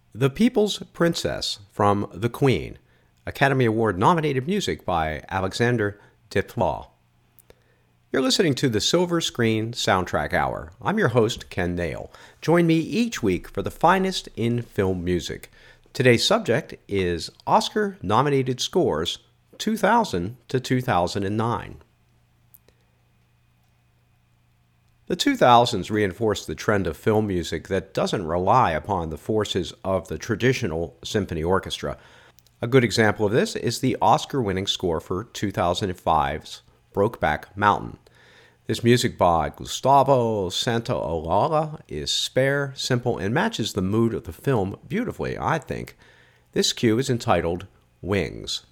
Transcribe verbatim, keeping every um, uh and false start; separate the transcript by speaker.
Speaker 1: The People's Princess from The Queen, Academy Award nominated music by Alexander Desplat. You're listening to the Silver Screen Soundtrack Hour. I'm your host, Ken Nail. Join me each week for the finest in film music. Today's subject is Oscar-nominated scores two thousand to two thousand nine. The two thousands reinforced the trend of film music that doesn't rely upon the forces of the traditional symphony orchestra. A good example of this is the Oscar-winning score for two thousand five's Brokeback Mountain. This music by Gustavo Santaolalla is spare, simple, and matches the mood of the film beautifully, I think. This cue is entitled Wings.